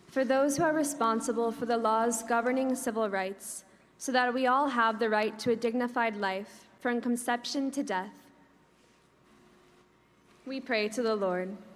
for those who are responsible for the laws governing civil rights, so that we all have the right to a dignified life from conception to death. We pray to the Lord.